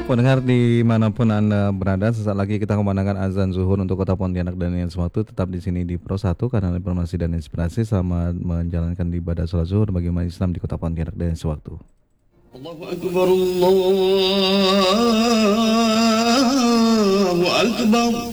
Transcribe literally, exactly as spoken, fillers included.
Pendengar dimanapun Anda berada, sesaat lagi kita memandangkan azan zuhur untuk Kota Pontianak dan lain sewaktu. Tetap di sini di Pro satu, kanal informasi dan inspirasi, sama menjalankan ibadah sholat zuhur bagi umat Islam di Kota Pontianak dan lain sewaktu. Allahu Akbar, Allahu Akbar.